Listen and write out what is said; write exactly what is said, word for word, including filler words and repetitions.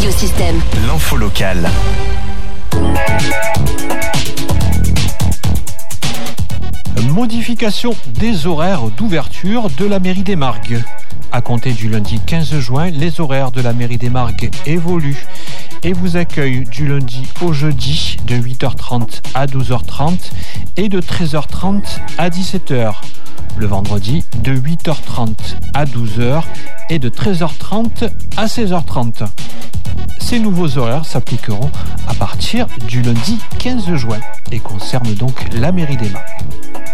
Radiosystème. L'info locale. Modification des horaires d'ouverture de la mairie des Margues. À compter du lundi quinze juin, les horaires de la mairie des Margues évoluent et vous accueillent du lundi au jeudi de huit heures trente à douze heures trente et de treize heures trente à dix-sept heures. Le vendredi de huit heures trente à douze heures et de treize heures trente à seize heures trente. Ces nouveaux horaires s'appliqueront à partir du lundi quinze juin et concernent donc la mairie des Margues.